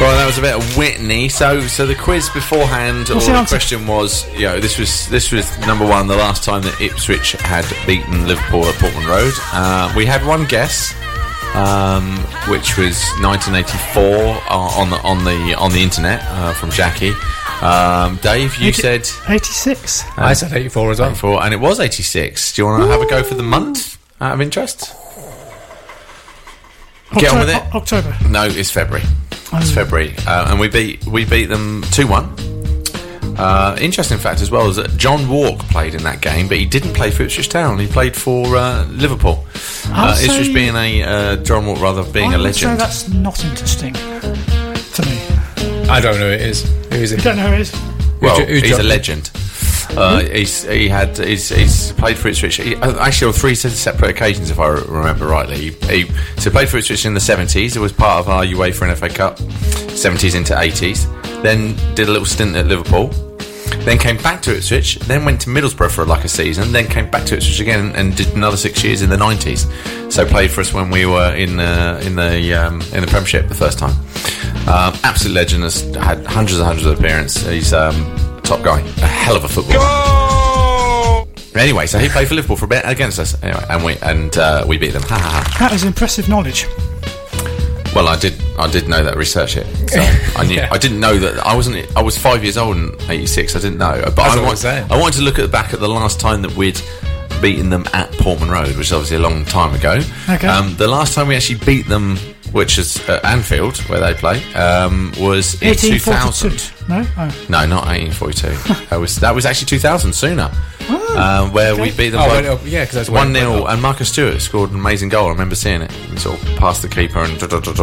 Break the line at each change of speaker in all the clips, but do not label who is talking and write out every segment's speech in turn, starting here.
Well, that was a bit of Whitney. So the quiz beforehand, or the question was, this was number one. The last time that Ipswich had beaten Liverpool at Portman Road, we had one guess, which was 1984 on the internet from Jackie. Dave, you said
86.
I said 84 as well.
84, and it was 86. Do you want to have a go for the month out of interest? Get on with it.
October.
No, it's February. It's February, and we beat them 2-1. Interesting fact as well is that John Walk played in that game, but he didn't play for Ipswich Town. He played for Liverpool. Ipswich being John Walk rather being a legend.
So that's not interesting to me.
I don't know who it is. Who is it?
You don't know who it is?
Well, he's a legend. He's played for Ipswich actually on 3 separate occasions, if I remember rightly. He played for Ipswich in the 70s. It was part of our UEFA and FA Cup, 70s into 80s. Then did a little stint at Liverpool. Then came back to Ipswich. Then went to Middlesbrough for like a season. Then came back to Ipswich again and did another 6 years in the 90s. So played for us when we were in the Premiership the first time. Absolute legend. Has had hundreds of appearances. He's top guy, a hell of a footballer. Go! Anyway, so he played for Liverpool for a bit against us. Anyway, and we beat them.
That is impressive knowledge.
Well, I did know that. Research it. So I knew. I didn't know that. I was 5 years old in '86. I didn't know. But I wanted to look at the back at the last time that we'd beaten them at Portman Road, which is obviously a long time ago. Okay. The last time we actually beat them, which is at Anfield, where they play, was in 2000.
No? Oh.
No, not 1842. that was actually 2000, sooner. Where we beat them 1-0, and Marcus Stewart scored an amazing goal. I remember seeing it. He sort of passed the keeper and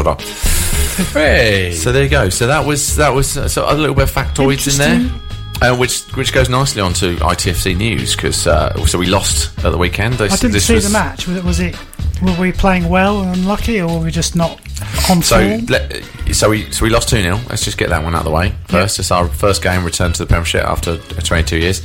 Hey.
So there you go. So that was sort of a little bit of factoids in there. Which goes nicely onto ITFC news, because so we lost at the weekend.
I didn't see the match. Were we playing well and unlucky, or were we just not on form?
So we lost 2-0. Let's just get that one out of the way first. It's our first game return to the Premiership after 22 years.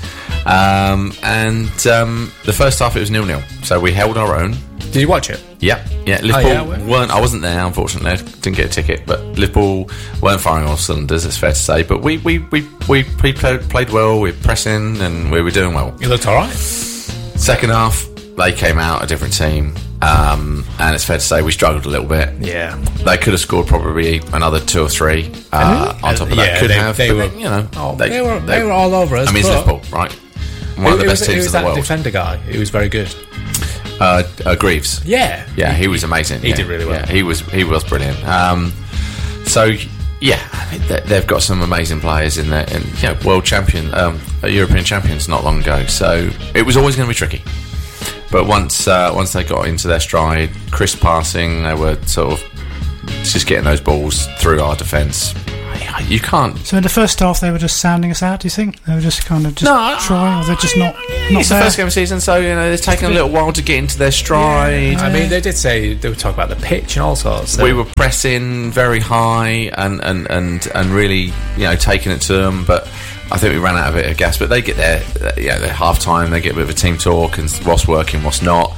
And the first half it was 0-0. So we held our own.
Did you watch it?
Yeah. Liverpool weren't. I wasn't there, unfortunately. I didn't get a ticket, but Liverpool weren't firing all cylinders. It's fair to say. But we played well. We were pressing and we were doing well.
You looked all right.
Second half, they came out a different team, and it's fair to say we struggled a little bit.
Yeah,
they could have scored probably another 2 or 3 on top of that. They were
all over us.
I mean, it's Liverpool, right? One of the best teams in the world.
Who was that defender guy? He was very good.
Greaves.
Yeah,
he was amazing.
He did really well.
Yeah, he was brilliant. So yeah, I mean, they've got some amazing players in there, and world champion, European champions not long ago. So it was always going to be tricky. But once they got into their stride, crisp passing, they were sort of just getting those balls through our defence. You can't.
So in the first half, they were just sounding us out. Do you think they were just kind of trying, or they're just not?
It's the first game of the season, so it's taken a little while to get into their stride.
I mean, they did say they would talk about the pitch and all sorts. So.
We were pressing very high and really taking it to them, but I think we ran out of it of gas. But they get there, they're half time. They get a bit of a team talk and what's working, what's not.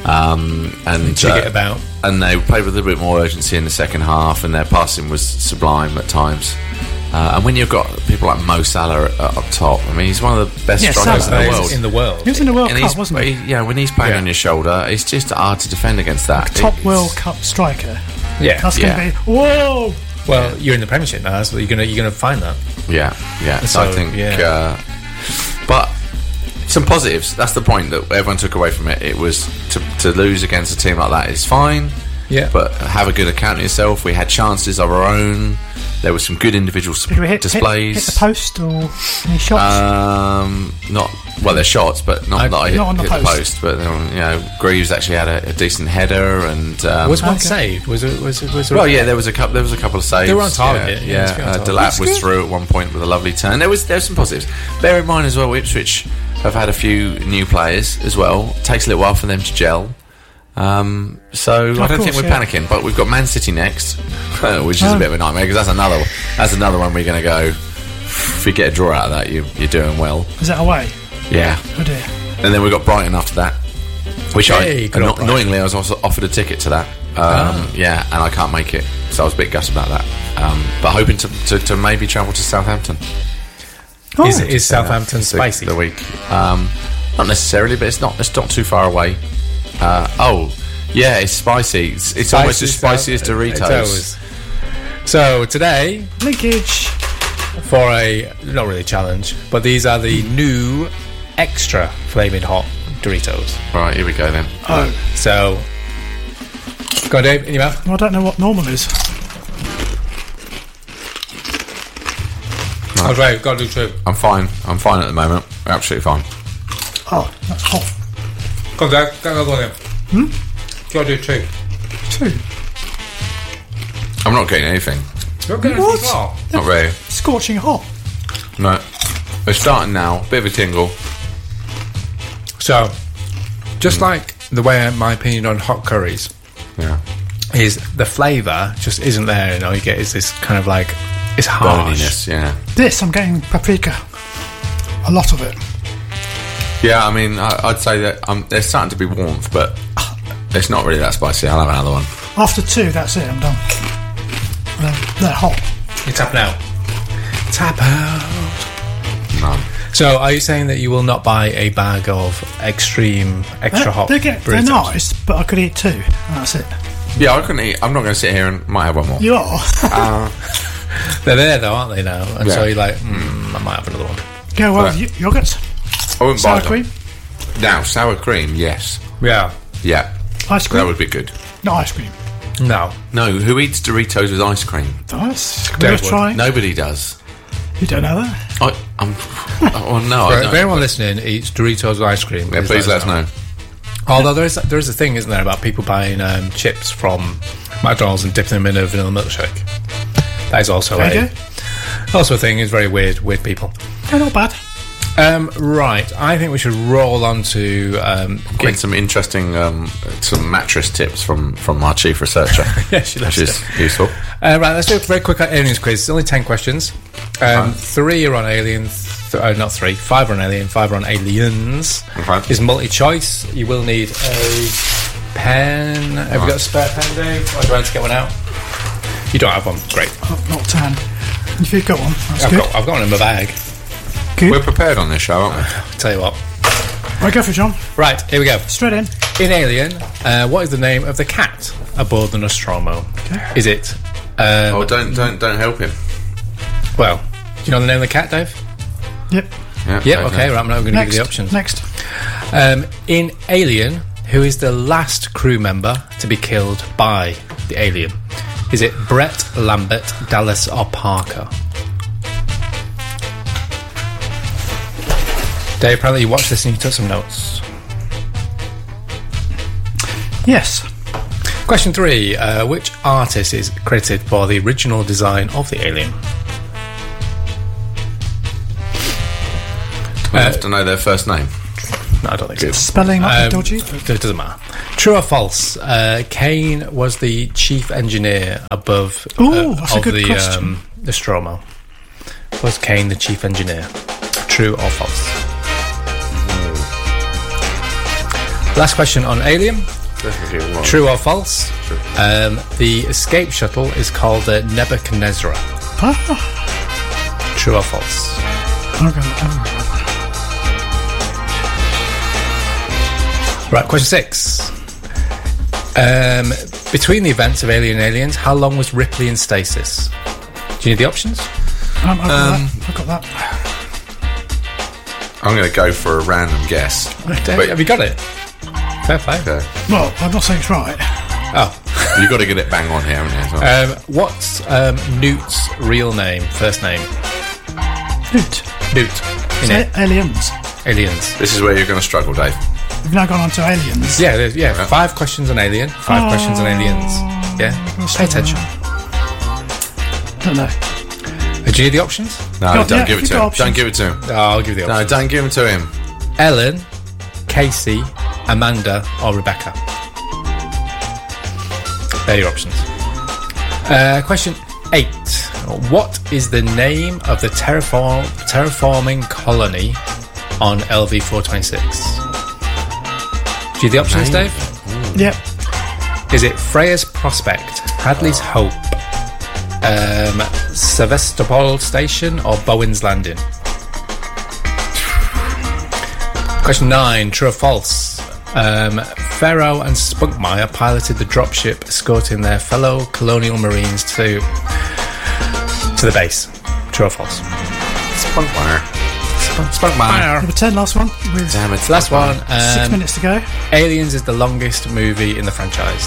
And
about.
And they played with a little bit more urgency in the second half, and their passing was sublime at times. And when you've got people like Mo Salah up top, I mean, he's one of the best strikers
in the world.
He was in the World Cup, wasn't he?
Yeah, when he's playing on your shoulder, it's just hard to defend against that.
Top World Cup striker.
Yeah,
that's going to be whoa.
Well, you're in the Premiership now, so you're gonna find that.
Yeah. So I think, but some positives. That's the point that everyone took away from it. It was to lose against a team like that is fine.
Yeah,
but have a good account of yourself. We had chances of our own. There were some good individual displays.
Hit the post or any shots?
There's shots, but not that I hit the post. But Greaves actually had a decent header, and
was one saved? Was it?
Well, yeah, there was a couple of saves.
They were on target.
Delap was through at one point with a lovely turn. There was some positives. Bear in mind as well, Ipswich have had a few new players as well. It takes a little while for them to gel. So I don't think we're panicking, but we've got Man City next, which is a bit of a nightmare, because that's another one we're going to go. If you get a draw out of that, you're doing well.
Is that away?
Yeah.
Oh dear.
And then we've got Brighton after that, which annoyingly I was also offered a ticket to that. Yeah, and I can't make it, so I was a bit gutted about that. but hoping to maybe travel to Southampton.
Oh,
Is Southampton
the
spicy?
week. Not necessarily, but it's not too far away. Yeah, it's spicy. It's almost as spicy as Doritos.
So today,
linkage.
for a not really challenge, but these are the new extra flaming hot Doritos.
Right, here we go then.
Oh,
So, go on, Dave, in your mouth.
well, I don't know what normal is.
Oh, Dave, got to do two.
I'm fine at the moment. Absolutely fine.
Oh, that's hot.
Go on, Dave, go on then. Got to do two.
Two.
I'm not getting anything.
You're going
What?
to far.
Not really.
Scorching hot.
No. We're starting now. Bit of a tingle.
So, just like the way my opinion on hot curries
Yeah.
is, the flavour just isn't there. You know, you get is this kind of like it's harsh.
Burniness, yeah.
This, I'm getting paprika. A lot of it.
Yeah, I mean, I'd say that there's starting to be warmth, but it's not really that spicy. I'll have another one.
After two, that's it, I'm done. They're hot.
You tap now. Tap out.
No.
So, are you saying that you will not buy a bag of extra hot?
They're
burritos?
nice, but I could eat two, and that's it.
Yeah, I couldn't eat. I'm not going to sit here and might have one more.
You are.
They're there though, aren't they now? And so
Yeah.
you're like, I might have another one.
Go well,
Right.
yogurt,
I wouldn't
sour
buy them.
cream,
Now, sour cream, yes.
Yeah.
Yeah.
ice
That
cream.
would be good.
Not ice cream.
No.
No, who eats Doritos with ice cream?
Nice.
Dave
Worth
would.
trying.
Nobody does.
You don't know that?
I'm. Oh no, I
If
don't.
anyone listening eats Doritos with ice cream,
Yeah, please let us know.
Although there is a thing, isn't there, about people buying chips from McDonald's and dipping them in a vanilla milkshake. That is also
There you
also a thing. Is very weird people.
They're not bad.
Right, I think we should roll on to
Getting some interesting, some mattress tips from our chief researcher,
yeah, she loves
which is useful.
Right, let's do a very quick aliens quiz. It's only 10 questions. 3 are on aliens. Not 3. 5 are on alien. 5 are on aliens.
Okay.
Is multi-choice. You will need a pen. Have you got a spare pen, Dave? Or do I have to get one out? You don't have one. Great.
Oh, not tan. If you've got one, that's good.
I've got one in my bag.
Good.
We're prepared on this show, aren't we?
Tell you what.
Right, go for it, John.
Right, here we go.
Straight in.
In Alien, what is the name of the cat aboard the Nostromo? Is it?
Oh, don't help him.
Well, do you know the name of the cat, Dave?
Yep.
Yep. Okay. Right. I'm not going to give
Next.
you the options.
Next.
In Alien, who is the last crew member to be killed by the alien? Is it Brett, Lambert, Dallas, or Parker? Dave, apparently you watched this and you took some notes.
Yes.
Question 3. Which artist is credited for the original design of the alien?
We have to know their first name.
No, I don't think so.
Spelling up dodgy.
It doesn't matter. True or false? Kane was the chief engineer above
Ooh, that's a
of
good
the
question.
Nostromo. Was Kane the chief engineer? True or false? Last question on Alien. True or false?
True.
The escape shuttle is called the Nebuchadnezzar.
Ah,
True or false?
okay.
Right, question 6. Between the events of Alien and Aliens, how long was Ripley in stasis? Do you need the options?
I've got that.
I'm going to go for a random guess.
Dave, have you got it? Fair play.
Okay.
Well, I'm not saying it's right.
Oh.
You've got to get it bang on here, haven't you? as well?
What's Newt's real name, first name?
Newt.
Newt. In it.
Aliens.
Aliens.
This is where you're going to struggle, Dave.
We've now gone on to aliens.
Yeah, yeah. 5 questions on Alien, 5 questions on Aliens. Yeah. Pay attention.
Don't know.
Do you need the options?
No,
God,
don't
yeah,
give it
you've
to
got
him.
options.
Don't give it to him.
Oh, I'll give you the
No,
options.
don't give them to him.
Ellen, Casey, Amanda, or Rebecca? They're your options. Question 8. What is the name of the terraforming colony on LV-426? Do you have the options,
Name?
Dave?
Yep.
Is it Freya's Prospect, Hadley's Hope, Sevastopol Station or Bowen's Landing? Question 9. True or false? Ferro and Spunkmeyer piloted the dropship escorting their fellow colonial marines to the base. True or false?
Spunkmeyer. Spunkmeyer.
Number 10, last one. With
Damn it.
Last one.
6 minutes to go.
Aliens is the longest movie in the franchise.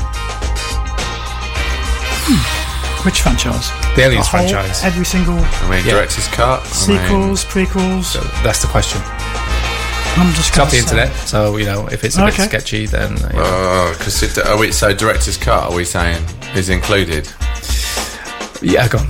Which franchise?
The Aliens
The whole-
franchise.
Every single
Yeah.
Director's cut.
sequels, prequels.
So that's the question.
I'm just
It's off
gonna
the
say-
internet, so you know if it's a
Okay.
bit sketchy, then you know.
Because so director's cut. Are we saying is included?
Yeah, go on.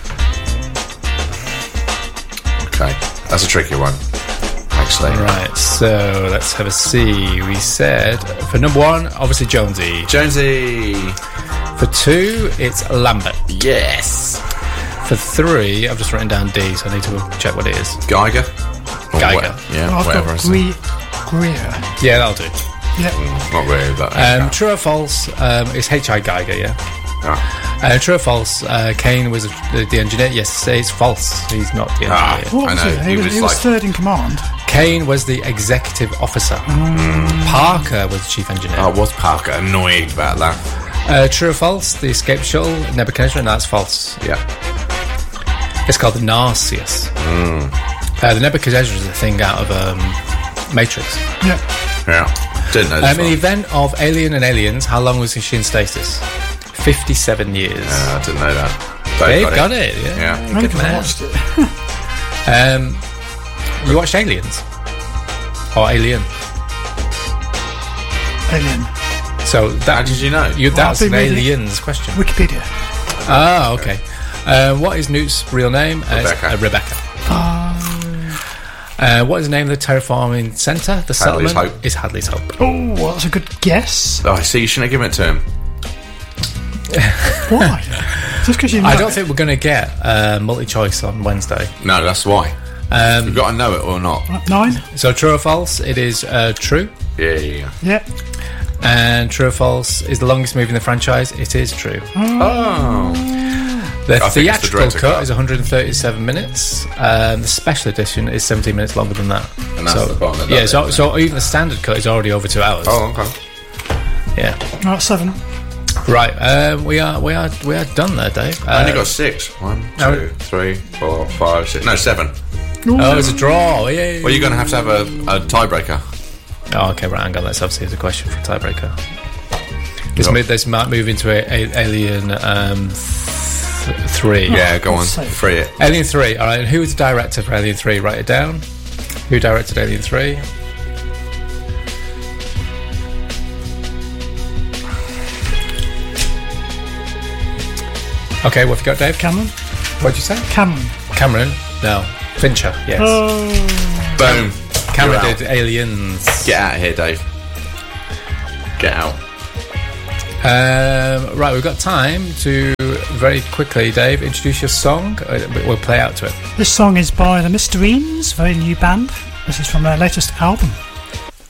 Okay, that's a tricky one. Actually,
Right, so let's have a see. We said for number 1, obviously Jonesy.
Jonesy.
For 2, it's Lambert.
Yes.
For 3, I've just written down D, so I need to check what it is.
Geiger. Or
Geiger.
yeah,
Well, I've
whatever.
got
I say.
Greer.
Yeah, that'll do.
Yeah.
Not really, but
True or false? It's H.I. Geiger, yeah.
Ah.
True or false? Kane was the engineer. Yes, it's false. He's not the
Ah.
engineer.
What was
I know,
it?
he
He was,
was
he was
like-
third in command.
Kane was the executive officer. Parker was the chief engineer.
I was Parker annoyed about that.
True or false? The escape shuttle Nebuchadnezzar. No, that's false.
Yeah.
It's called the Narcissus. The Nebuchadnezzar is a thing out of Matrix.
Yeah.
Yeah. Didn't know this
In the
one.
event of Alien and Aliens, how long was she in stasis? 57 years.
I didn't know that.
They've got it. Yeah.
Yeah.
Only
Good
'cause I
man.
watched it.
You watched Aliens? Or Alien?
Alien.
So that
How did you know?
That's
I've
an
been reading-
Aliens question.
Wikipedia.
Ah, okay. What is Newt's real name?
Rebecca.
It's, Rebecca. What is the name of the terraforming centre? The
Hadley's
settlement
Hope.
is Hadley's Hope.
Oh, that's a good guess.
Oh, I see. You shouldn't have given it to him.
Why? Just because you know
I don't
it.
think we're going to get multi-choice on Wednesday.
No, that's why. You've got to know it or not.
9?
So true or false? It is true.
Yeah.
Yeah.
And true or false is the longest movie in the franchise. It is true.
Oh.
The
I think it's the
theatrical
director
cut
cut.
is 137 minutes. The special edition is 17 minutes longer than that.
And that's the part that
yeah,
does
so,
it,
so even the standard cut is already over 2 hours.
Oh, okay.
Yeah.
Right, 7.
Right. We are done there, Dave.
I only got 6. 1, 2, 3, 4, 5, 6. No, 7.
Oh, it's a draw. Yeah.
Well, you're going to have a tiebreaker.
Oh, okay. Right. Hang on. Let's obviously have a question for tiebreaker. This might move into Alien 3.
Yeah, go on.
God's sake.
Free it.
Alien 3. All right. And who was the director for Alien 3? Write it down. Who directed Alien 3? Okay, what have you got, Dave?
Cameron?
What'd you say? Cameron? No. Fincher, yes.
Boom.
Cameron
You're out.
did Aliens.
Get out of here, Dave. Get out.
Right, we've got time to very quickly, Dave, introduce your song. We'll play out to it.
This song is by the Mystereens, very new band. This is from their latest album.